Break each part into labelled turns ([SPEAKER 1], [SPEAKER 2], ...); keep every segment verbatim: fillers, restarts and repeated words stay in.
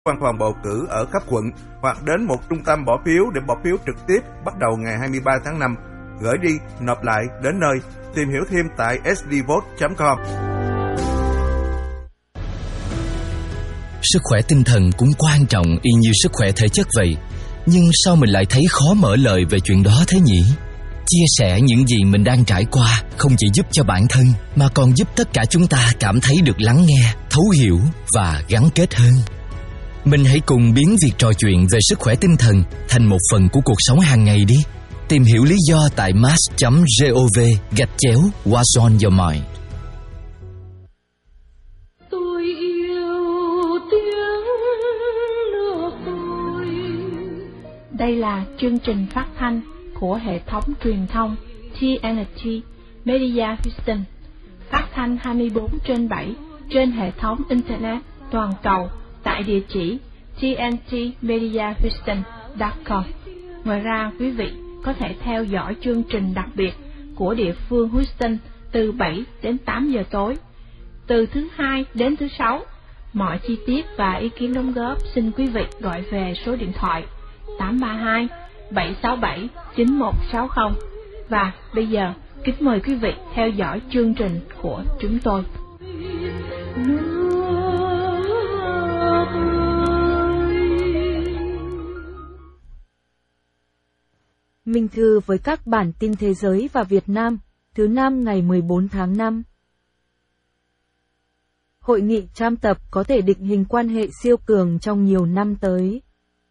[SPEAKER 1] văn phòng bầu cử ở cấp quận hoặc đến một trung tâm bỏ phiếu để bỏ phiếu trực tiếp bắt đầu ngày hai mươi ba tháng năm. Gửi đi, nộp lại, đến nơi. Tìm hiểu thêm tại s d vote chấm com.
[SPEAKER 2] Sức khỏe tinh thần cũng quan trọng y như sức khỏe thể chất vậy. Nhưng sao mình lại thấy khó mở lời về chuyện đó thế nhỉ? Chia sẻ những gì mình đang trải qua không chỉ giúp cho bản thân mà còn giúp tất cả chúng ta cảm thấy được lắng nghe, thấu hiểu và gắn kết hơn. Mình hãy cùng biến việc trò chuyện về sức khỏe tinh thần thành một phần của cuộc sống hàng ngày đi. Tìm hiểu lý do tại mass chấm gov gạch chéo What's on your mind.
[SPEAKER 3] Tôi yêu tiếng nước tôi. Đây là chương trình phát thanh của hệ thống truyền thông tê en tê Media Houston, phát thanh hai mươi bốn trên bảy trên hệ thống Internet toàn cầu tại địa chỉ t n t media houston chấm com. Ngoài ra, quý vị có thể theo dõi chương trình đặc biệt của địa phương Houston từ bảy đến tám giờ tối, từ thứ hai đến thứ sáu. Mọi chi tiết và ý kiến đóng góp xin quý vị gọi về số điện thoại tám ba hai bảy sáu bảy chín một sáu không. Và bây giờ, kính mời quý vị theo dõi chương trình của chúng tôi.
[SPEAKER 4] Minh thư với các bản tin thế giới và Việt Nam, thứ năm ngày mười bốn tháng năm. Hội nghị Trump tập có thể định hình quan hệ siêu cường trong nhiều năm tới.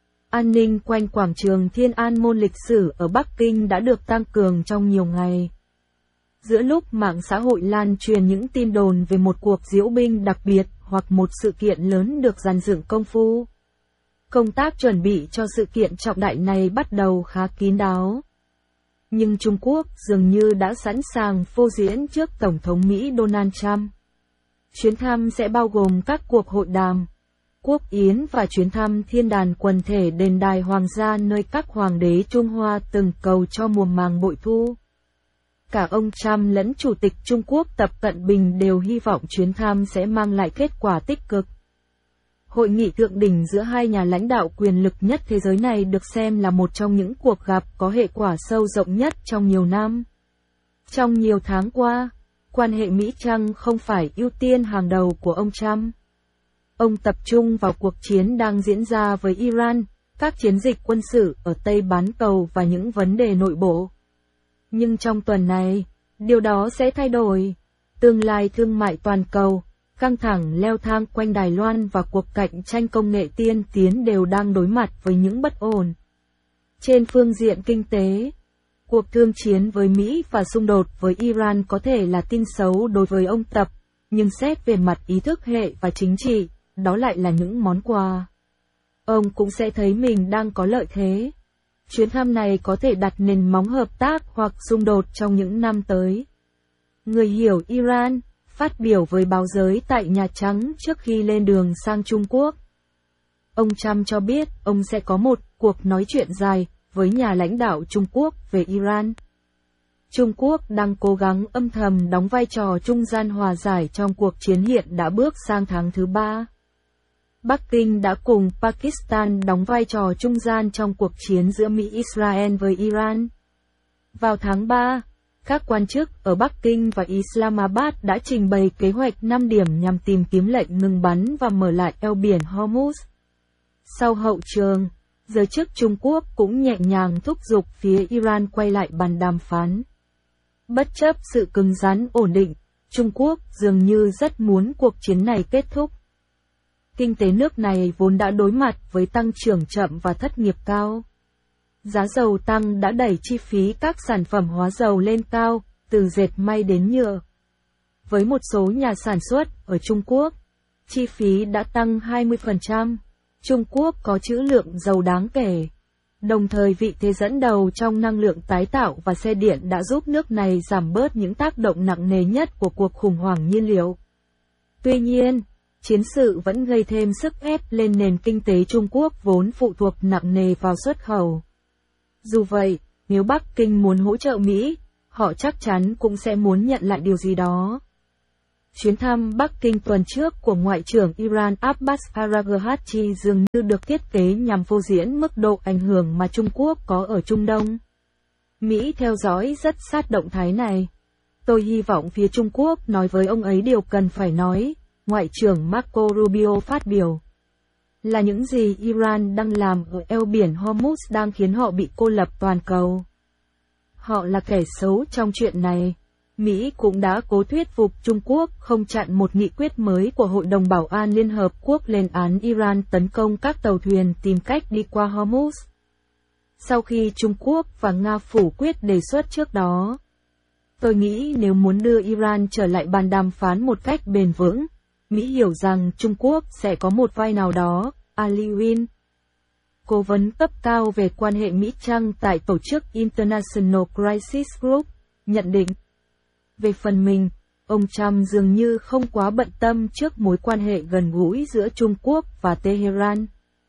[SPEAKER 4] An ninh quanh quảng trường Thiên An Môn lịch sử ở Bắc Kinh đã được tăng cường trong nhiều ngày. Giữa lúc mạng xã hội lan truyền những tin đồn về một cuộc diễu binh đặc biệt hoặc một sự kiện lớn được dàn dựng công phu, công tác chuẩn bị cho sự kiện trọng đại này bắt đầu khá kín đáo. Nhưng Trung Quốc dường như đã sẵn sàng phô diễn trước Tổng thống Mỹ Donald Trump. Chuyến thăm sẽ bao gồm các cuộc hội đàm, quốc yến và chuyến thăm thiên đàn quần thể đền đài hoàng gia nơi các hoàng đế Trung Hoa từng cầu cho mùa màng bội thu. Cả ông Trump lẫn Chủ tịch Trung Quốc Tập Cận Bình đều hy vọng chuyến thăm sẽ mang lại kết quả tích cực. Hội nghị thượng đỉnh giữa hai nhà lãnh đạo quyền lực nhất thế giới này được xem là một trong những cuộc gặp có hệ quả sâu rộng nhất trong nhiều năm. Trong nhiều tháng qua, quan hệ Mỹ-Trăng không phải ưu tiên hàng đầu của ông Trump. Ông tập trung vào cuộc chiến đang diễn ra với Iran, các chiến dịch quân sự ở Tây Bán Cầu và những vấn đề nội bộ. Nhưng trong tuần này, điều đó sẽ thay đổi. Tương lai thương mại toàn cầu, căng thẳng leo thang quanh Đài Loan và cuộc cạnh tranh công nghệ tiên tiến đều đang đối mặt với những bất ổn. Trên phương diện kinh tế, cuộc thương chiến với Mỹ và xung đột với Iran có thể là tin xấu đối với ông Tập, nhưng xét về mặt ý thức hệ và chính trị, đó lại là những món quà. Ông cũng sẽ thấy mình đang có lợi thế. Chuyến thăm này có thể đặt nền móng hợp tác hoặc xung đột trong những năm tới. Người hiểu Iran phát biểu với báo giới tại Nhà Trắng trước khi lên đường sang Trung Quốc. Ông Trump cho biết ông sẽ có một cuộc nói chuyện dài với nhà lãnh đạo Trung Quốc về Iran. Trung Quốc đang cố gắng âm thầm đóng vai trò trung gian hòa giải trong cuộc chiến hiện đã bước sang tháng thứ ba. Bắc Kinh đã cùng Pakistan đóng vai trò trung gian trong cuộc chiến giữa Mỹ-Israel với Iran. Vào tháng ba, các quan chức ở Bắc Kinh và Islamabad đã trình bày kế hoạch năm điểm nhằm tìm kiếm lệnh ngừng bắn và mở lại eo biển Hormuz. Sau hậu trường, giới chức Trung Quốc cũng nhẹ nhàng thúc giục phía Iran quay lại bàn đàm phán. Bất chấp sự cứng rắn ổn định, Trung Quốc dường như rất muốn cuộc chiến này kết thúc. Kinh tế nước này vốn đã đối mặt với tăng trưởng chậm và thất nghiệp cao. Giá dầu tăng đã đẩy chi phí các sản phẩm hóa dầu lên cao, từ dệt may đến nhựa. Với một số nhà sản xuất ở Trung Quốc, chi phí đã tăng hai mươi phần trăm. Trung Quốc có trữ lượng dầu đáng kể. Đồng thời vị thế dẫn đầu trong năng lượng tái tạo và xe điện đã giúp nước này giảm bớt những tác động nặng nề nhất của cuộc khủng hoảng nhiên liệu. Tuy nhiên, chiến sự vẫn gây thêm sức ép lên nền kinh tế Trung Quốc vốn phụ thuộc nặng nề vào xuất khẩu. Dù vậy, nếu Bắc Kinh muốn hỗ trợ Mỹ, họ chắc chắn cũng sẽ muốn nhận lại điều gì đó. Chuyến thăm Bắc Kinh tuần trước của Ngoại trưởng Iran Abbas Araghchi dường như được thiết kế nhằm phô diễn mức độ ảnh hưởng mà Trung Quốc có ở Trung Đông. Mỹ theo dõi rất sát động thái này. Tôi hy vọng phía Trung Quốc nói với ông ấy điều cần phải nói, Ngoại trưởng Marco Rubio phát biểu. Là những gì Iran đang làm ở eo biển Hormuz đang khiến họ bị cô lập toàn cầu. Họ là kẻ xấu trong chuyện này. Mỹ cũng đã cố thuyết phục Trung Quốc không chặn một nghị quyết mới của Hội đồng Bảo an Liên Hợp Quốc lên án Iran tấn công các tàu thuyền tìm cách đi qua Hormuz. Sau khi Trung Quốc và Nga phủ quyết đề xuất trước đó, tôi nghĩ nếu muốn đưa Iran trở lại bàn đàm phán một cách bền vững, Mỹ hiểu rằng Trung Quốc sẽ có một vai nào đó. Ali Win, cố vấn cấp cao về quan hệ Mỹ-Trăng tại tổ chức International Crisis Group, nhận định. Về phần mình, ông Trump dường như không quá bận tâm trước mối quan hệ gần gũi giữa Trung Quốc và Tehran.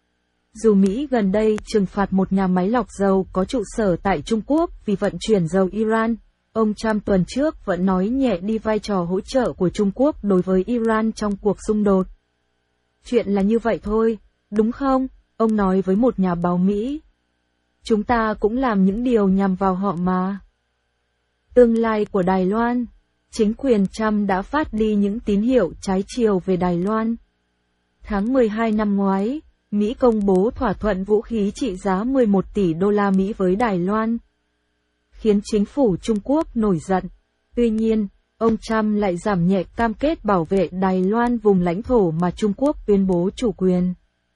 [SPEAKER 4] Dù Mỹ gần đây trừng phạt một nhà máy lọc dầu có trụ sở tại Trung Quốc vì vận chuyển dầu Iran, ông Trump tuần trước vẫn nói nhẹ đi vai trò hỗ trợ của Trung Quốc đối với Iran trong cuộc xung đột. Chuyện là như vậy thôi, đúng không? Ông nói với một nhà báo Mỹ. Chúng ta cũng làm những điều nhằm vào họ mà. Tương lai của Đài Loan. Chính quyền Trump đã phát đi những tín hiệu trái chiều về Đài Loan. Tháng mười hai năm ngoái, Mỹ công bố thỏa thuận vũ khí trị giá mười một tỷ đô la Mỹ với Đài Loan, khiến chính phủ Trung Quốc nổi giận. Tuy nhiên, ông Trump lại giảm nhẹ cam kết bảo vệ Đài Loan, vùng lãnh thổ mà Trung Quốc tuyên bố chủ quyền.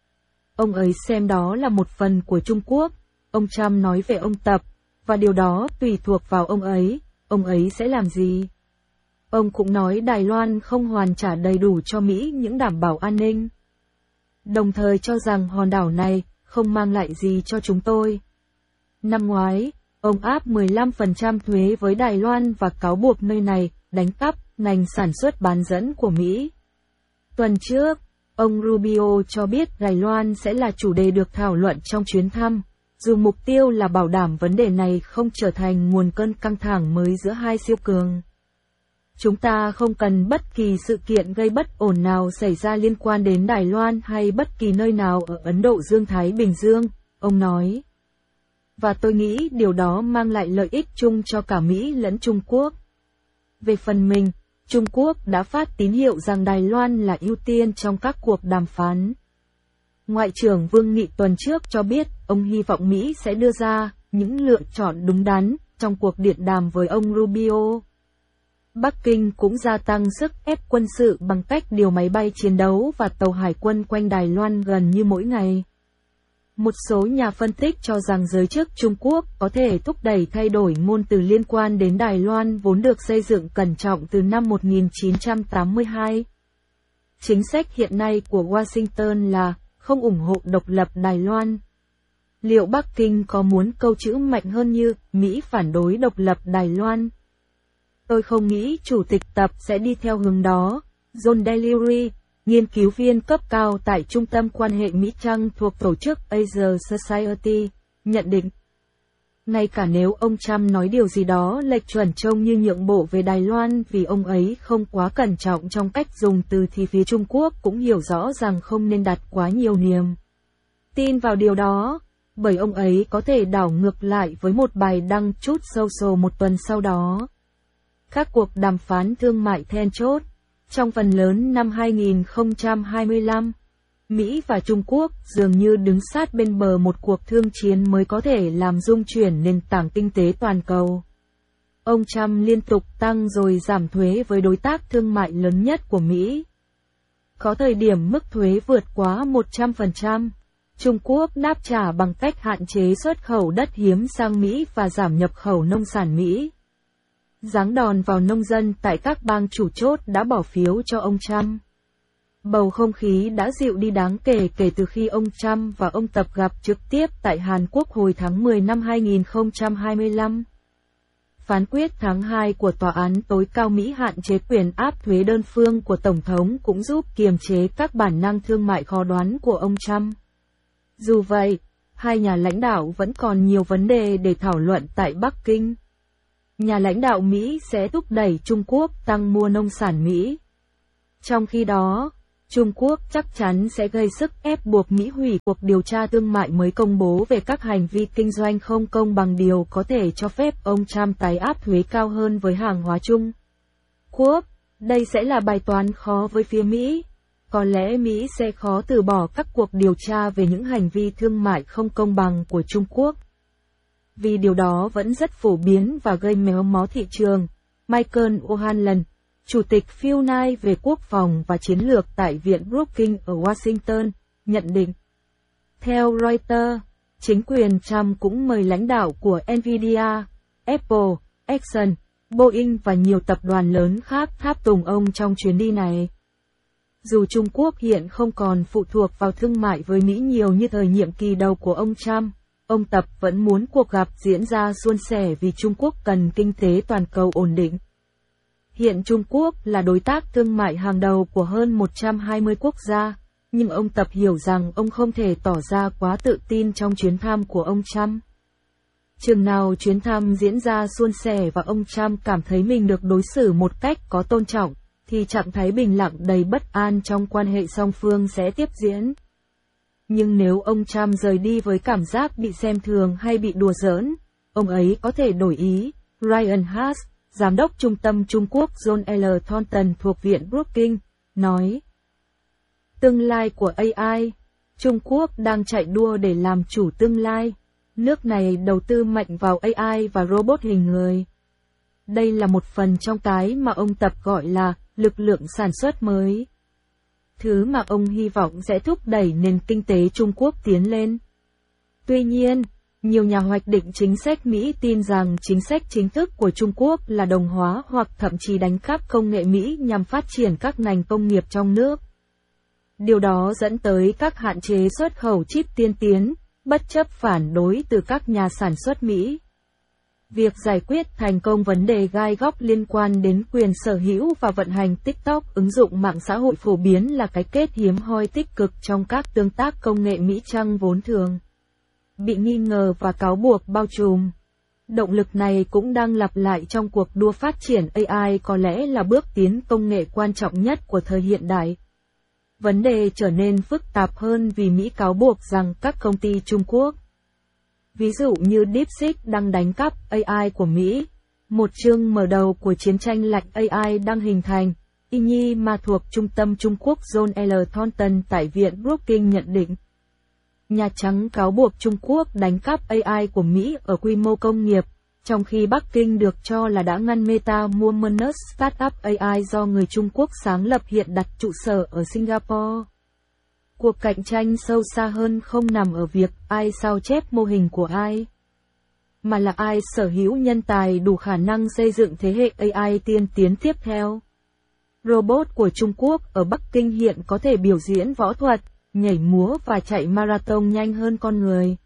[SPEAKER 4] Ông ấy xem đó là một phần của Trung Quốc, ông Trump nói về ông Tập, và điều đó tùy thuộc vào ông ấy, ông ấy sẽ làm gì. Ông cũng nói Đài Loan không hoàn trả đầy đủ cho Mỹ những đảm bảo an ninh, đồng thời cho rằng hòn đảo này không mang lại gì cho chúng tôi. Năm ngoái, ông áp mười lăm phần trăm thuế với Đài Loan và cáo buộc nơi này đánh cắp ngành sản xuất bán dẫn của Mỹ. Tuần trước, ông Rubio cho biết Đài Loan sẽ là chủ đề được thảo luận trong chuyến thăm, dù mục tiêu là bảo đảm vấn đề này không trở thành nguồn cơn căng thẳng mới giữa hai siêu cường. Chúng ta không cần bất kỳ sự kiện gây bất ổn nào xảy ra liên quan đến Đài Loan hay bất kỳ nơi nào ở Ấn Độ Dương-Thái Bình Dương, ông nói. Và tôi nghĩ điều đó mang lại lợi ích chung cho cả Mỹ lẫn Trung Quốc. Về phần mình, Trung Quốc đã phát tín hiệu rằng Đài Loan là ưu tiên trong các cuộc đàm phán. Ngoại trưởng Vương Nghị tuần trước cho biết ông hy vọng Mỹ sẽ đưa ra những lựa chọn đúng đắn trong cuộc điện đàm với ông Rubio. Bắc Kinh cũng gia tăng sức ép quân sự bằng cách điều máy bay chiến đấu và tàu hải quân quanh Đài Loan gần như mỗi ngày. Một số nhà phân tích cho rằng giới chức Trung Quốc có thể thúc đẩy thay đổi ngôn từ liên quan đến Đài Loan vốn được xây dựng cẩn trọng từ năm một nghìn chín trăm tám mươi hai. Chính sách hiện nay của Washington là không ủng hộ độc lập Đài Loan. Liệu Bắc Kinh có muốn câu chữ mạnh hơn như Mỹ phản đối độc lập Đài Loan? Tôi không nghĩ Chủ tịch Tập sẽ đi theo hướng đó, John Delury, nghiên cứu viên cấp cao tại Trung tâm Quan hệ Mỹ-Trăng thuộc tổ chức Asia Society, nhận định. Ngay cả nếu ông Trump nói điều gì đó lệch chuẩn trông như nhượng bộ về Đài Loan vì ông ấy không quá cẩn trọng trong cách dùng từ thì phía Trung Quốc cũng hiểu rõ rằng không nên đặt quá nhiều niềm tin vào điều đó, bởi ông ấy có thể đảo ngược lại với một bài đăng Truth Social một tuần sau đó. Các cuộc đàm phán thương mại then chốt trong phần lớn năm hai nghìn không trăm hai mươi lăm, Mỹ và Trung Quốc dường như đứng sát bên bờ một cuộc thương chiến mới có thể làm rung chuyển nền tảng kinh tế toàn cầu. Ông Trump liên tục tăng rồi giảm thuế với đối tác thương mại lớn nhất của Mỹ. Có thời điểm mức thuế vượt quá một trăm phần trăm. Trung Quốc đáp trả bằng cách hạn chế xuất khẩu đất hiếm sang Mỹ và giảm nhập khẩu nông sản Mỹ. Giáng đòn vào nông dân tại các bang chủ chốt đã bỏ phiếu cho ông Trump. Bầu không khí đã dịu đi đáng kể kể từ khi ông Trump và ông Tập gặp trực tiếp tại Hàn Quốc hồi tháng mười năm hai nghìn không trăm hai mươi lăm. Phán quyết tháng hai của Tòa án tối cao Mỹ hạn chế quyền áp thuế đơn phương của Tổng thống cũng giúp kiềm chế các bản năng thương mại khó đoán của ông Trump. Dù vậy, hai nhà lãnh đạo vẫn còn nhiều vấn đề để thảo luận tại Bắc Kinh. Nhà lãnh đạo Mỹ sẽ thúc đẩy Trung Quốc tăng mua nông sản Mỹ. Trong khi đó, Trung Quốc chắc chắn sẽ gây sức ép buộc Mỹ hủy cuộc điều tra thương mại mới công bố về các hành vi kinh doanh không công bằng, điều có thể cho phép ông Trump tái áp thuế cao hơn với hàng hóa Trung Quốc. Đây sẽ là bài toán khó với phía Mỹ. Có lẽ Mỹ sẽ khó từ bỏ các cuộc điều tra về những hành vi thương mại không công bằng của Trung Quốc, vì điều đó vẫn rất phổ biến và gây méo mó thị trường. Michael O'Hanlon, Chủ tịch pê u en i về Quốc phòng và Chiến lược tại Viện Brookings ở Washington, nhận định. Theo Reuters, chính quyền Trump cũng mời lãnh đạo của Nvidia, Apple, Exxon, Boeing và nhiều tập đoàn lớn khác tháp tùng ông trong chuyến đi này. Dù Trung Quốc hiện không còn phụ thuộc vào thương mại với Mỹ nhiều như thời nhiệm kỳ đầu của ông Trump, ông Tập vẫn muốn cuộc gặp diễn ra suôn sẻ vì Trung Quốc cần kinh tế toàn cầu ổn định. Hiện Trung Quốc là đối tác thương mại hàng đầu của hơn một trăm hai mươi quốc gia, nhưng ông Tập hiểu rằng ông không thể tỏ ra quá tự tin trong chuyến thăm của ông Trump. Chừng nào chuyến thăm diễn ra suôn sẻ và ông Trump cảm thấy mình được đối xử một cách có tôn trọng, thì trạng thái bình lặng đầy bất an trong quan hệ song phương sẽ tiếp diễn. Nhưng nếu ông Trump rời đi với cảm giác bị xem thường hay bị đùa giỡn, ông ấy có thể đổi ý. Ryan Haas, Giám đốc Trung tâm Trung Quốc John L. Thornton thuộc Viện Brookings, nói. Tương lai của a i, Trung Quốc đang chạy đua để làm chủ tương lai. Nước này đầu tư mạnh vào a i và robot hình người. Đây là một phần trong cái mà ông Tập gọi là lực lượng sản xuất mới. Thứ mà ông hy vọng sẽ thúc đẩy nền kinh tế Trung Quốc tiến lên. Tuy nhiên, nhiều nhà hoạch định chính sách Mỹ tin rằng chính sách chính thức của Trung Quốc là đồng hóa hoặc thậm chí đánh cắp công nghệ Mỹ nhằm phát triển các ngành công nghiệp trong nước. Điều đó dẫn tới các hạn chế xuất khẩu chip tiên tiến, bất chấp phản đối từ các nhà sản xuất Mỹ. Việc giải quyết thành công vấn đề gai góc liên quan đến quyền sở hữu và vận hành TikTok, ứng dụng mạng xã hội phổ biến, là cái kết hiếm hoi tích cực trong các tương tác công nghệ Mỹ Trăng vốn thường bị nghi ngờ và cáo buộc bao trùm. Động lực này cũng đang lặp lại trong cuộc đua phát triển a i, có lẽ là bước tiến công nghệ quan trọng nhất của thời hiện đại. Vấn đề trở nên phức tạp hơn vì Mỹ cáo buộc rằng các công ty Trung Quốc, ví dụ như DeepSeek, đang đánh cắp a i của Mỹ. Một chương mở đầu của chiến tranh lạnh a i đang hình thành. Y Nhi Ma thuộc Trung tâm Trung Quốc John L. Thornton tại Viện Brookings nhận định. Nhà Trắng cáo buộc Trung Quốc đánh cắp a i của Mỹ ở quy mô công nghiệp, trong khi Bắc Kinh được cho là đã ngăn Meta mua Manus startup a i do người Trung Quốc sáng lập hiện đặt trụ sở ở Singapore. Cuộc cạnh tranh sâu xa hơn không nằm ở việc ai sao chép mô hình của ai, mà là ai sở hữu nhân tài đủ khả năng xây dựng thế hệ a i tiên tiến tiếp theo. Robot của Trung Quốc ở Bắc Kinh hiện có thể biểu diễn võ thuật, nhảy múa và chạy marathon nhanh hơn con người.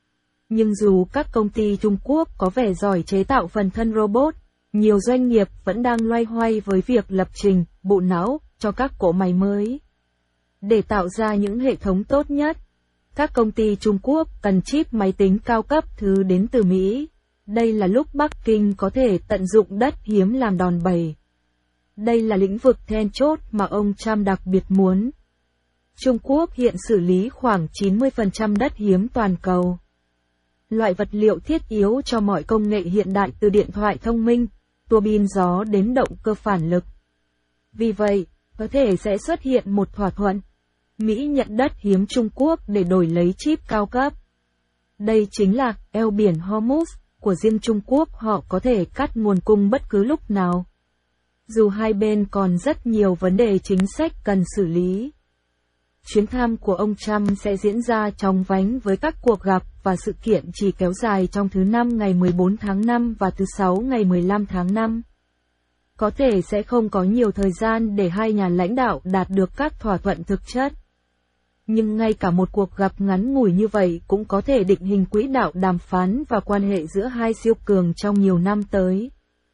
[SPEAKER 4] Nhưng dù các công ty Trung Quốc có vẻ giỏi chế tạo phần thân robot, nhiều doanh nghiệp vẫn đang loay hoay với việc lập trình, bộ não cho các cỗ máy mới. Để tạo ra những hệ thống tốt nhất, các công ty Trung Quốc cần chip máy tính cao cấp thứ đến từ Mỹ. Đây là lúc Bắc Kinh có thể tận dụng đất hiếm làm đòn bẩy. Đây là lĩnh vực then chốt mà ông Trump đặc biệt muốn. Trung Quốc hiện xử lý khoảng chín mươi phần trăm đất hiếm toàn cầu. Loại vật liệu thiết yếu cho mọi công nghệ hiện đại, từ điện thoại thông minh, tua bin gió đến động cơ phản lực. Vì vậy, có thể sẽ xuất hiện một thỏa thuận. Mỹ nhận đất hiếm Trung Quốc để đổi lấy chip cao cấp. Đây chính là eo biển Hormuz của riêng Trung Quốc, họ có thể cắt nguồn cung bất cứ lúc nào. Dù hai bên còn rất nhiều vấn đề chính sách cần xử lý. Chuyến thăm của ông Trump sẽ diễn ra chóng vánh với các cuộc gặp và sự kiện chỉ kéo dài trong thứ Năm ngày mười bốn tháng năm và thứ Sáu ngày mười lăm tháng năm. Có thể sẽ không có nhiều thời gian để hai nhà lãnh đạo đạt được các thỏa thuận thực chất. Nhưng ngay cả một cuộc gặp ngắn ngủi như vậy cũng có thể định hình quỹ đạo đàm phán và quan hệ giữa hai siêu cường trong nhiều năm tới.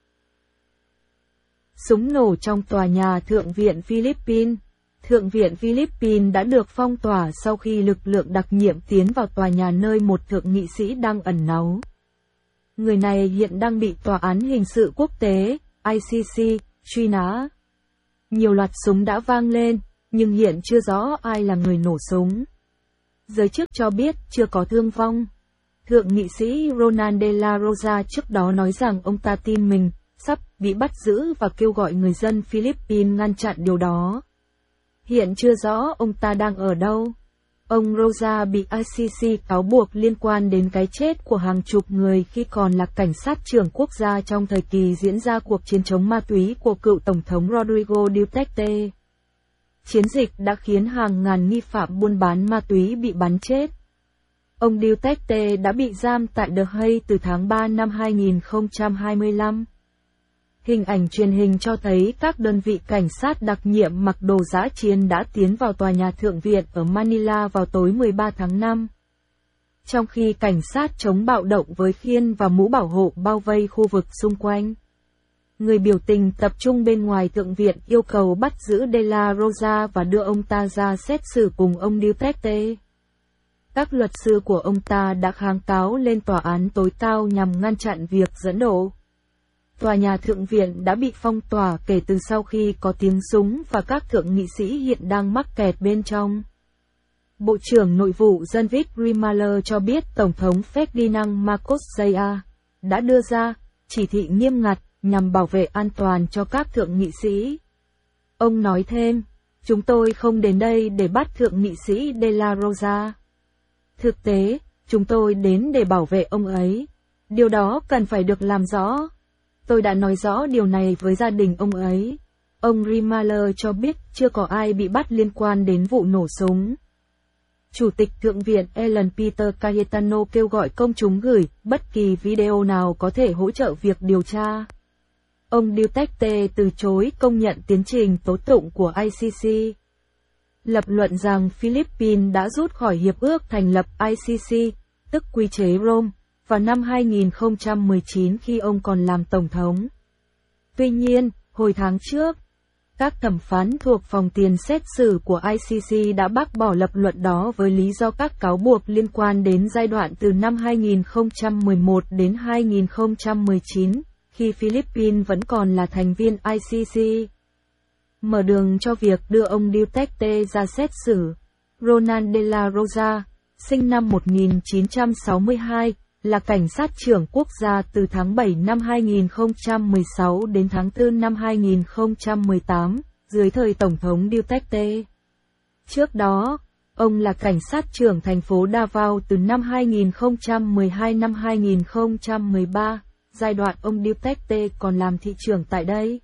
[SPEAKER 4] Súng nổ trong tòa nhà Thượng viện Philippines. Thượng viện Philippines đã được phong tỏa sau khi lực lượng đặc nhiệm tiến vào tòa nhà nơi một thượng nghị sĩ đang ẩn náu. Người này hiện đang bị Tòa án Hình sự Quốc tế, I C C, truy nã. Nhiều loạt súng đã vang lên, nhưng hiện chưa rõ ai là người nổ súng. Giới chức cho biết chưa có thương vong. Thượng nghị sĩ Ronan De La Rosa trước đó nói rằng ông ta tin mình sắp bị bắt giữ và kêu gọi người dân Philippines ngăn chặn điều đó. Hiện chưa rõ ông ta đang ở đâu. Ông Rosa bị I C C cáo buộc liên quan đến cái chết của hàng chục người khi còn là cảnh sát trưởng quốc gia trong thời kỳ diễn ra cuộc chiến chống ma túy của cựu Tổng thống Rodrigo Duterte. Chiến dịch đã khiến hàng ngàn nghi phạm buôn bán ma túy bị bắn chết. Ông Duterte đã bị giam tại The Hague từ tháng ba năm hai nghìn không trăm hai mươi lăm. Hình ảnh truyền hình cho thấy các đơn vị cảnh sát đặc nhiệm mặc đồ dã chiến đã tiến vào tòa nhà Thượng viện ở Manila vào tối mười ba tháng năm. Trong khi cảnh sát chống bạo động với khiên và mũ bảo hộ bao vây khu vực xung quanh. Người biểu tình tập trung bên ngoài Thượng viện yêu cầu bắt giữ De La Rosa và đưa ông ta ra xét xử cùng ông Duterte. Các luật sư của ông ta đã kháng cáo lên tòa án tối cao nhằm ngăn chặn việc dẫn độ. Tòa nhà Thượng viện đã bị phong tỏa kể từ sau khi có tiếng súng và các thượng nghị sĩ hiện đang mắc kẹt bên trong. Bộ trưởng Nội vụ Janvick Rimaler cho biết Tổng thống Ferdinand Marcos Jr. đã đưa ra chỉ thị nghiêm ngặt nhằm bảo vệ an toàn cho các thượng nghị sĩ. Ông nói thêm, chúng tôi không đến đây để bắt thượng nghị sĩ De La Rosa. Thực tế, chúng tôi đến để bảo vệ ông ấy. Điều đó cần phải được làm rõ. Tôi đã nói rõ điều này với gia đình ông ấy. Ông Rimaler cho biết chưa có ai bị bắt liên quan đến vụ nổ súng. Chủ tịch Thượng viện Ellen Peter Cayetano kêu gọi công chúng gửi bất kỳ video nào có thể hỗ trợ việc điều tra. Ông Duterte từ chối công nhận tiến trình tố tụng của I C C. Lập luận rằng Philippines đã rút khỏi hiệp ước thành lập I C C, tức quy chế Rome, vào năm hai nghìn không trăm mười chín khi ông còn làm tổng thống. Tuy nhiên, hồi tháng trước, các thẩm phán thuộc phòng tiền xét xử của I C C đã bác bỏ lập luận đó với lý do các cáo buộc liên quan đến giai đoạn từ năm hai nghìn không trăm mười một đến hai nghìn không trăm mười chín, khi Philippines vẫn còn là thành viên I C C. Mở đường cho việc đưa ông Duterte ra xét xử. Ronan De La Rosa, sinh năm một nghìn chín trăm sáu mươi hai, là cảnh sát trưởng quốc gia từ tháng bảy năm hai nghìn không trăm mười sáu đến tháng tư năm hai nghìn không trăm mười tám, dưới thời Tổng thống Duterte. Trước đó, ông là cảnh sát trưởng thành phố Davao từ năm hai nghìn không trăm mười hai năm hai nghìn không trăm mười ba, giai đoạn ông Duterte còn làm thị trưởng tại đây.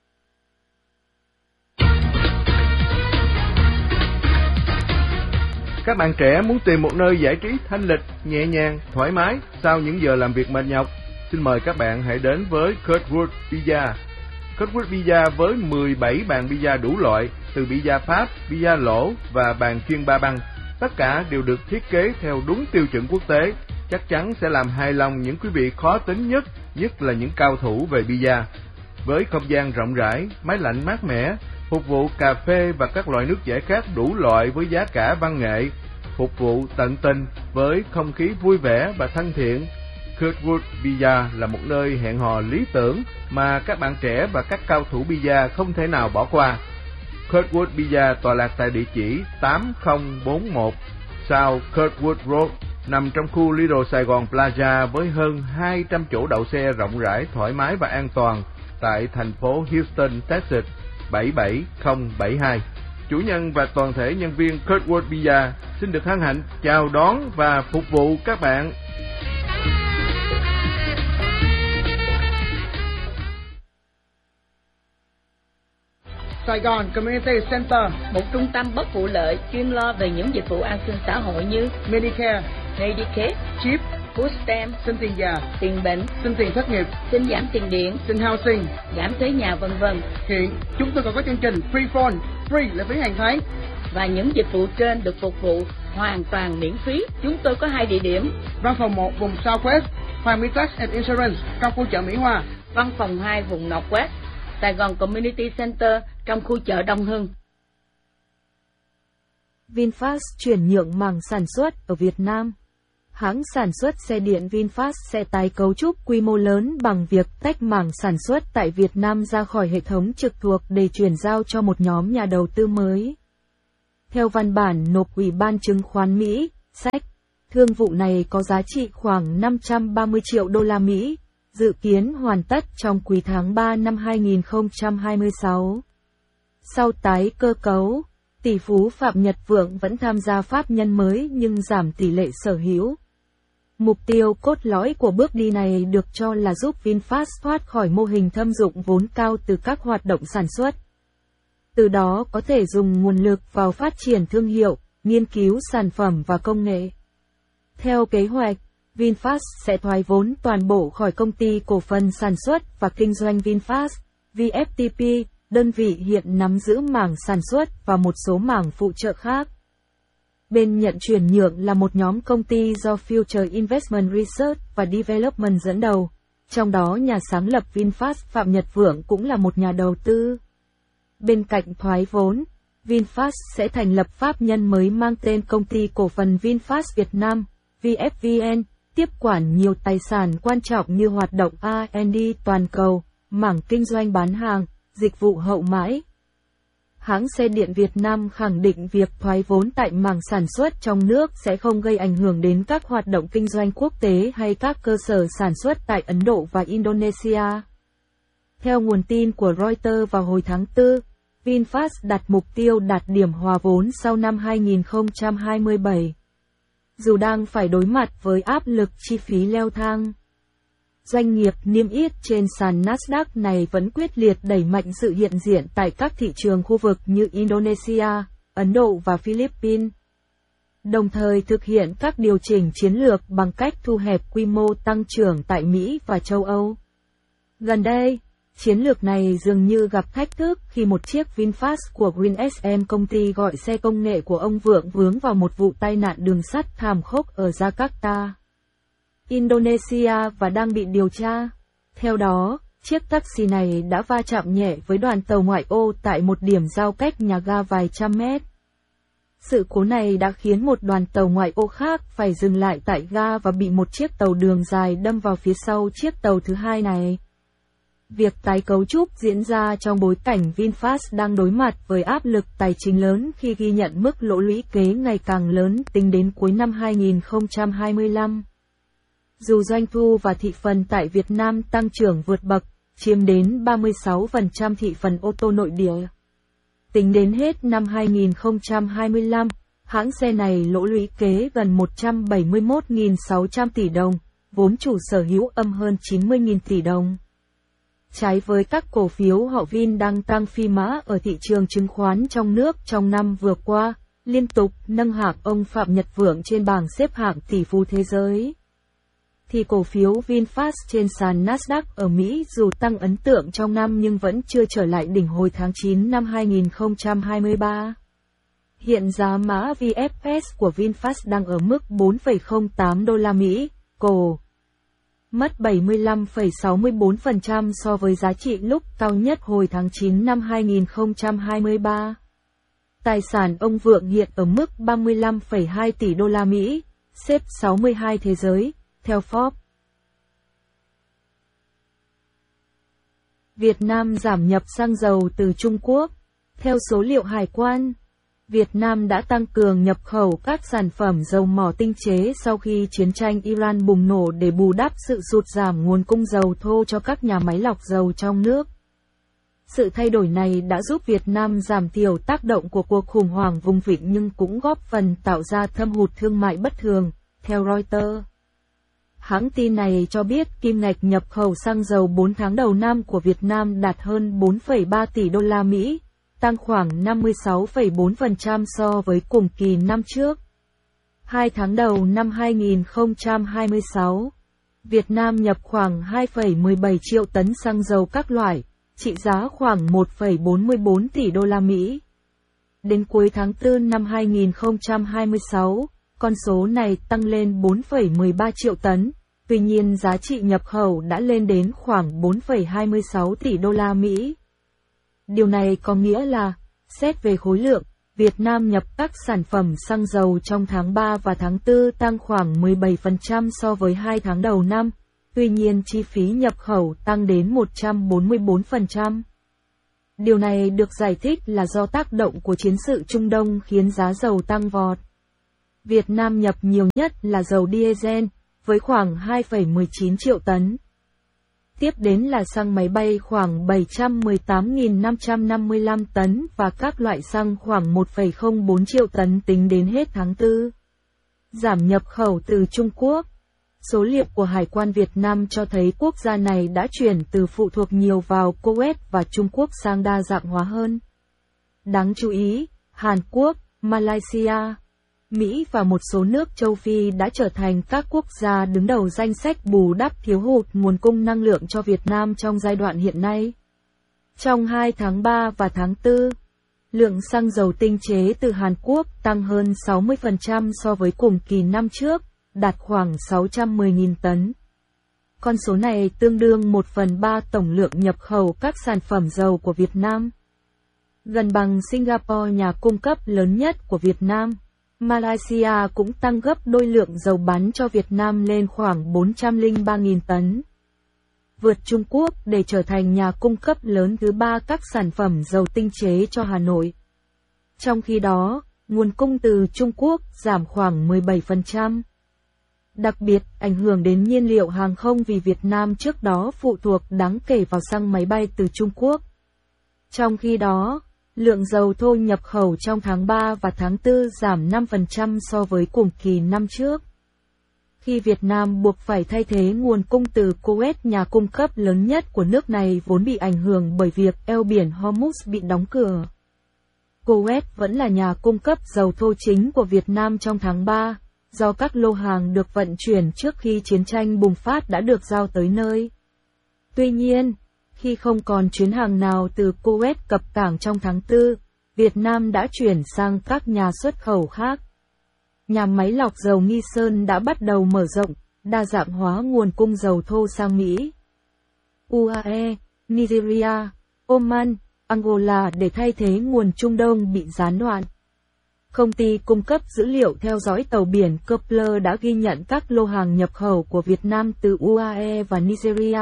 [SPEAKER 1] Các bạn trẻ muốn tìm một nơi giải trí thanh lịch, nhẹ nhàng, thoải mái sau những giờ làm việc mệt nhọc? Xin mời các bạn hãy đến với Kurtwood Pizza. Kurtwood Pizza với mười bảy bàn pizza đủ loại, từ pizza Pháp, pizza lỗ và bàn chuyên ba băng. Tất cả đều được thiết kế theo đúng tiêu chuẩn quốc tế, chắc chắn sẽ làm hài lòng những quý vị khó tính nhất, nhất là những cao thủ về pizza. Với không gian rộng rãi, máy lạnh mát mẻ, phục vụ cà phê và các loại nước giải khát đủ loại với giá cả văn nghệ, phục vụ tận tình với không khí vui vẻ và thân thiện. Kurtwood Pizza là một nơi hẹn hò lý tưởng mà các bạn trẻ và các cao thủ pizza không thể nào bỏ qua. Kurtwood Pizza tọa lạc tại địa chỉ tám không bốn mốt South Kurtwood Road, nằm trong khu Little Sài Gòn Plaza với hơn hai trăm chỗ đậu xe rộng rãi, thoải mái và an toàn tại thành phố Houston, Texas bảy bảy không bảy hai. Chủ nhân và toàn thể nhân viên Kurtwood Pizza xin được hân hạnh chào đón và phục vụ các bạn.
[SPEAKER 5] Sài Gòn Community Center,
[SPEAKER 6] một trung tâm bất vụ lợi chuyên lo về những dịch vụ an sinh xã hội như
[SPEAKER 5] Medicare,
[SPEAKER 6] Medicaid,
[SPEAKER 5] Chip,
[SPEAKER 6] Food Stamp,
[SPEAKER 5] xin tiền già,
[SPEAKER 6] tiền bệnh,
[SPEAKER 5] xin tiền thất nghiệp,
[SPEAKER 6] xin giảm tiền điện,
[SPEAKER 5] xin housing,
[SPEAKER 6] giảm thuế nhà vân vân.
[SPEAKER 5] Hiện chúng tôi còn có chương trình Free Phone, free là phí hàng tháng.
[SPEAKER 6] Và những dịch vụ trên được phục vụ hoàn toàn miễn phí. Chúng tôi có hai địa điểm.
[SPEAKER 5] Văn phòng một vùng Southwest, Hoàng Mỹ Tax and Insurance, trong khu chợ Mỹ Hòa.
[SPEAKER 6] Văn phòng hai vùng Northwest, Sài Gòn Community Center, trong khu chợ Đông Hưng.
[SPEAKER 4] VinFast chuyển nhượng mảng sản xuất ở Việt Nam. Hãng sản xuất xe điện VinFast sẽ tái cấu trúc quy mô lớn bằng việc tách mảng sản xuất tại Việt Nam ra khỏi hệ thống trực thuộc để chuyển giao cho một nhóm nhà đầu tư mới. Theo văn bản nộp Ủy ban Chứng khoán Mỹ, ét e xê, thương vụ này có giá trị khoảng năm trăm ba mươi triệu đô la Mỹ, dự kiến hoàn tất trong quý tháng ba năm hai nghìn không trăm hai mươi sáu. Sau tái cơ cấu, tỷ phú Phạm Nhật Vượng vẫn tham gia pháp nhân mới nhưng giảm tỷ lệ sở hữu. Mục tiêu cốt lõi của bước đi này được cho là giúp VinFast thoát khỏi mô hình thâm dụng vốn cao từ các hoạt động sản xuất. Từ đó có thể dùng nguồn lực vào phát triển thương hiệu, nghiên cứu sản phẩm và công nghệ. Theo kế hoạch, VinFast sẽ thoái vốn toàn bộ khỏi công ty cổ phần sản xuất và kinh doanh VinFast, vê ép tê pê, đơn vị hiện nắm giữ mảng sản xuất và một số mảng phụ trợ khác. Bên nhận chuyển nhượng là một nhóm công ty do Future Investment Research và Development dẫn đầu, trong đó nhà sáng lập VinFast Phạm Nhật Vượng cũng là một nhà đầu tư. Bên cạnh thoái vốn, VinFast sẽ thành lập pháp nhân mới mang tên Công ty Cổ phần VinFast Việt Nam, vê ép vê en, tiếp quản nhiều tài sản quan trọng như hoạt động R and D toàn cầu, mảng kinh doanh bán hàng, dịch vụ hậu mãi. Hãng xe điện Việt Nam khẳng định việc thoái vốn tại mảng sản xuất trong nước sẽ không gây ảnh hưởng đến các hoạt động kinh doanh quốc tế hay các cơ sở sản xuất tại Ấn Độ và Indonesia. Theo nguồn tin của Reuters vào hồi tháng tư, VinFast đặt mục tiêu đạt điểm hòa vốn sau năm hai nghìn không trăm hai mươi bảy. Dù đang phải đối mặt với áp lực chi phí leo thang, doanh nghiệp niêm yết trên sàn Nasdaq này vẫn quyết liệt đẩy mạnh sự hiện diện tại các thị trường khu vực như Indonesia, Ấn Độ và Philippines, đồng thời thực hiện các điều chỉnh chiến lược bằng cách thu hẹp quy mô tăng trưởng tại Mỹ và châu Âu. Gần đây, chiến lược này dường như gặp thách thức khi một chiếc VinFast của Green ét em, công ty gọi xe công nghệ của ông Vượng, vướng vào một vụ tai nạn đường sắt thảm khốc ở Jakarta, Indonesia và đang bị điều tra. Theo đó, chiếc taxi này đã va chạm nhẹ với đoàn tàu ngoại ô tại một điểm giao cách nhà ga vài trăm mét. Sự cố này đã khiến một đoàn tàu ngoại ô khác phải dừng lại tại ga và bị một chiếc tàu đường dài đâm vào phía sau chiếc tàu thứ hai này. Việc tái cấu trúc diễn ra trong bối cảnh VinFast đang đối mặt với áp lực tài chính lớn khi ghi nhận mức lỗ lũy kế ngày càng lớn tính đến cuối năm hai nghìn không trăm hai mươi lăm. Dù doanh thu và thị phần tại Việt Nam tăng trưởng vượt bậc, chiếm đến ba mươi sáu phần trăm thị phần ô tô nội địa. Tính đến hết năm hai nghìn không trăm hai mươi lăm, hãng xe này lỗ lũy kế gần một trăm bảy mươi mốt nghìn sáu trăm tỷ đồng, vốn chủ sở hữu âm hơn chín mươi nghìn tỷ đồng. Trái với các cổ phiếu họ Vin đang tăng phi mã ở thị trường chứng khoán trong nước trong năm vừa qua, liên tục nâng hạng ông Phạm Nhật Vượng trên bảng xếp hạng tỷ phú thế giới, thì cổ phiếu VinFast trên sàn Nasdaq ở Mỹ dù tăng ấn tượng trong năm nhưng vẫn chưa trở lại đỉnh hồi tháng chín năm hai nghìn không trăm hai mươi ba. Hiện giá mã vê ép ét của VinFast đang ở mức bốn phẩy không tám đô la Mỹ, cổ, mất bảy mươi lăm phẩy sáu mươi tư phần trăm so với giá trị lúc cao nhất hồi tháng chín năm hai nghìn không trăm hai mươi ba. Tài sản ông Vượng hiện ở mức ba mươi lăm phẩy hai tỷ đô la Mỹ, xếp sáu mươi hai thế giới, theo Forbes. Việt Nam giảm nhập xăng dầu từ Trung Quốc. Theo số liệu hải quan, Việt Nam đã tăng cường nhập khẩu các sản phẩm dầu mỏ tinh chế sau khi chiến tranh Iran bùng nổ để bù đắp sự sụt giảm nguồn cung dầu thô cho các nhà máy lọc dầu trong nước. Sự thay đổi này đã giúp Việt Nam giảm thiểu tác động của cuộc khủng hoảng vùng vịnh nhưng cũng góp phần tạo ra thâm hụt thương mại bất thường, theo Reuters. Hãng tin này cho biết kim ngạch nhập khẩu xăng dầu bốn tháng đầu năm của Việt Nam đạt hơn bốn phẩy ba tỷ đô la Mỹ, tăng khoảng năm mươi sáu phẩy bốn phần trăm so với cùng kỳ năm trước. Hai tháng đầu năm hai nghìn không trăm hai mươi sáu, Việt Nam nhập khoảng hai phẩy mười bảy triệu tấn xăng dầu các loại, trị giá khoảng một phẩy bốn mươi tư tỷ đô la Mỹ. Đến cuối tháng tư năm hai nghìn không trăm hai mươi sáu, con số này tăng lên bốn phẩy mười ba triệu tấn, tuy nhiên giá trị nhập khẩu đã lên đến khoảng bốn phẩy hai mươi sáu tỷ đô la Mỹ. Điều này có nghĩa là, xét về khối lượng, Việt Nam nhập các sản phẩm xăng dầu trong tháng ba và tháng tư tăng khoảng mười bảy phần trăm so với hai tháng đầu năm, tuy nhiên chi phí nhập khẩu tăng đến một trăm bốn mươi tư phần trăm. Điều này được giải thích là do tác động của chiến sự Trung Đông khiến giá dầu tăng vọt. Việt Nam nhập nhiều nhất là dầu diesel, với khoảng hai phẩy mười chín triệu tấn. Tiếp đến là xăng máy bay khoảng bảy trăm mười tám nghìn năm trăm năm mươi lăm tấn và các loại xăng khoảng một phẩy không bốn triệu tấn tính đến hết tháng tư. Giảm nhập khẩu từ Trung Quốc. Số liệu của Hải quan Việt Nam cho thấy quốc gia này đã chuyển từ phụ thuộc nhiều vào Kuwait và Trung Quốc sang đa dạng hóa hơn. Đáng chú ý, Hàn Quốc, Malaysia, Mỹ và một số nước châu Phi đã trở thành các quốc gia đứng đầu danh sách bù đắp thiếu hụt nguồn cung năng lượng cho Việt Nam trong giai đoạn hiện nay. Trong hai tháng ba và tháng tư, lượng xăng dầu tinh chế từ Hàn Quốc tăng hơn sáu mươi phần trăm so với cùng kỳ năm trước, đạt khoảng sáu trăm mười nghìn tấn. Con số này tương đương một phần ba tổng lượng nhập khẩu các sản phẩm dầu của Việt Nam. Gần bằng Singapore, nhà cung cấp lớn nhất của Việt Nam. Malaysia cũng tăng gấp đôi lượng dầu bán cho Việt Nam lên khoảng bốn trăm lẻ ba nghìn tấn. Vượt Trung Quốc để trở thành nhà cung cấp lớn thứ ba các sản phẩm dầu tinh chế cho Hà Nội. Trong khi đó, nguồn cung từ Trung Quốc giảm khoảng mười bảy phần trăm. Đặc biệt, ảnh hưởng đến nhiên liệu hàng không vì Việt Nam trước đó phụ thuộc đáng kể vào xăng máy bay từ Trung Quốc. Trong khi đó, lượng dầu thô nhập khẩu trong tháng ba và tháng tư giảm năm phần trăm so với cùng kỳ năm trước. Khi Việt Nam buộc phải thay thế nguồn cung từ Kuwait, nhà cung cấp lớn nhất của nước này vốn bị ảnh hưởng bởi việc eo biển Hormuz bị đóng cửa. Kuwait vẫn là nhà cung cấp dầu thô chính của Việt Nam trong tháng ba, do các lô hàng được vận chuyển trước khi chiến tranh bùng phát đã được giao tới nơi. Tuy nhiên, khi không còn chuyến hàng nào từ Kuwait cập cảng trong tháng tư, Việt Nam đã chuyển sang các nhà xuất khẩu khác. Nhà máy lọc dầu Nghi Sơn đã bắt đầu mở rộng, đa dạng hóa nguồn cung dầu thô sang Mỹ, u a e, Nigeria, Oman, Angola để thay thế nguồn Trung Đông bị gián đoạn. Công ty cung cấp dữ liệu theo dõi tàu biển Kepler đã ghi nhận các lô hàng nhập khẩu của Việt Nam từ u a e và Nigeria.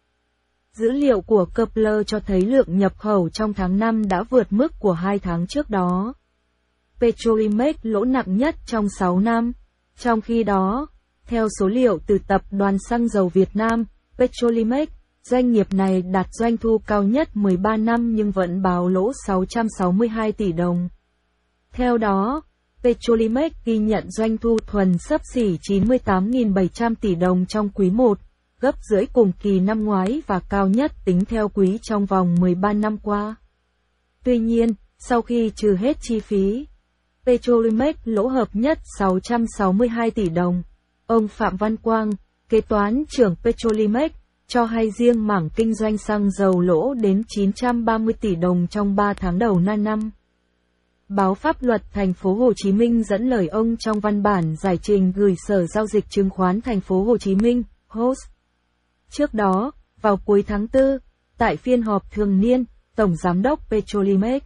[SPEAKER 4] Dữ liệu của Kepler cho thấy lượng nhập khẩu trong tháng năm đã vượt mức của hai tháng trước đó. Petrolimex lỗ nặng nhất trong sáu năm. Trong khi đó, theo số liệu từ Tập đoàn Xăng dầu Việt Nam, Petrolimex, doanh nghiệp này đạt doanh thu cao nhất mười ba năm nhưng vẫn báo lỗ sáu trăm sáu mươi hai tỷ đồng. Theo đó, Petrolimex ghi nhận doanh thu thuần xấp xỉ chín mươi tám nghìn bảy trăm tỷ đồng trong quý một, gấp rưỡi cùng kỳ năm ngoái và cao nhất tính theo quý trong vòng mười ba năm qua. Tuy nhiên, sau khi trừ hết chi phí, Petrolimex lỗ hợp nhất sáu trăm sáu mươi hai tỷ đồng. Ông Phạm Văn Quang, kế toán trưởng Petrolimex, cho hay riêng mảng kinh doanh xăng dầu lỗ đến chín trăm ba mươi tỷ đồng trong ba tháng đầu năm. Báo Pháp luật Thành phố Hồ Chí Minh dẫn lời ông trong văn bản giải trình gửi Sở Giao dịch Chứng khoán Thành phố Hồ Chí Minh, H O S. Trước đó, vào cuối tháng tư, tại phiên họp thường niên, Tổng Giám đốc Petrolimex,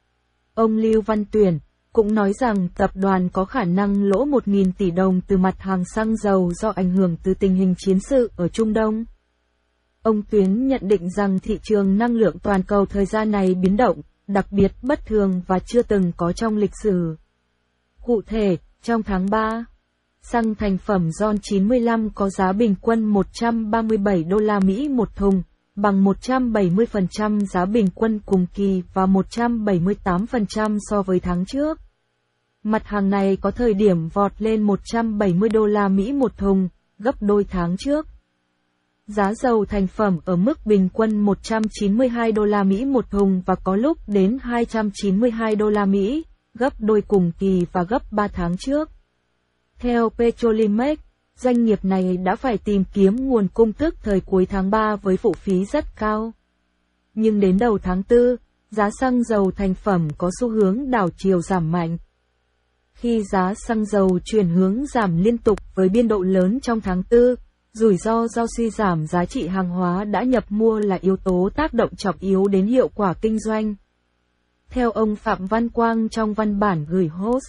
[SPEAKER 4] ông Lưu Văn Tuyển, cũng nói rằng tập đoàn có khả năng lỗ một nghìn tỷ đồng từ mặt hàng xăng dầu do ảnh hưởng từ tình hình chiến sự ở Trung Đông. Ông Tuyến nhận định rằng thị trường năng lượng toàn cầu thời gian này biến động, đặc biệt bất thường và chưa từng có trong lịch sử. Cụ thể, trong tháng ba, xăng thành phẩm RON chín mươi lăm có giá bình quân một trăm ba mươi bảy đô la Mỹ một thùng, bằng một trăm bảy mươi phần trăm giá bình quân cùng kỳ và một trăm bảy mươi tám phần trăm so với tháng trước. Mặt hàng này có thời điểm vọt lên một trăm bảy mươi đô la Mỹ một thùng, gấp đôi tháng trước. Giá dầu thành phẩm ở mức bình quân một trăm chín mươi hai đô la Mỹ một thùng và có lúc đến hai trăm chín mươi hai đô la Mỹ, gấp đôi cùng kỳ và gấp ba tháng trước. Theo Petrolimex, doanh nghiệp này đã phải tìm kiếm nguồn cung tức thời cuối tháng ba với phụ phí rất cao. Nhưng đến đầu tháng tư, giá xăng dầu thành phẩm có xu hướng đảo chiều giảm mạnh. Khi giá xăng dầu chuyển hướng giảm liên tục với biên độ lớn trong tháng tư, rủi ro do suy giảm giá trị hàng hóa đã nhập mua là yếu tố tác động trọng yếu đến hiệu quả kinh doanh. theo ông Phạm Văn Quang trong văn bản gửi host.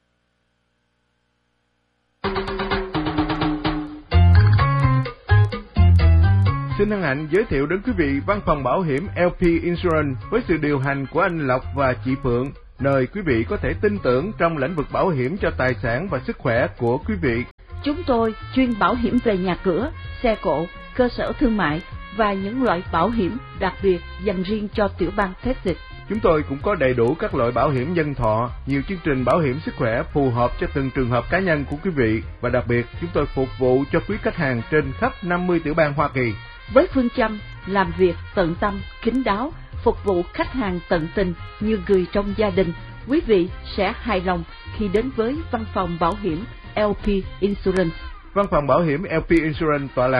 [SPEAKER 1] Xin hân hạnh giới thiệu đến quý vị văn phòng bảo hiểm lờ pê Insurance với sự điều hành của anh Lộc và chị Phượng, nơi quý vị có thể tin tưởng trong lĩnh vực bảo hiểm cho tài sản và sức khỏe của quý vị.
[SPEAKER 6] Chúng tôi chuyên bảo hiểm về nhà cửa, xe cộ, cơ sở thương mại và những loại bảo hiểm đặc biệt dành riêng cho tiểu bang Texas.
[SPEAKER 1] Chúng tôi cũng có đầy đủ các loại bảo hiểm nhân thọ, nhiều chương trình bảo hiểm sức khỏe phù hợp cho từng trường hợp cá nhân của quý vị, và đặc biệt chúng tôi phục vụ cho quý khách hàng trên khắp năm mươi tiểu bang Hoa Kỳ.
[SPEAKER 6] Với phương châm làm việc tận tâm, kín đáo, phục vụ khách hàng tận tình như người trong gia đình, quý vị sẽ hài lòng khi đến với văn phòng bảo hiểm lờ pê Insurance.
[SPEAKER 1] Văn phòng bảo hiểm lờ pê Insurance tọa lạc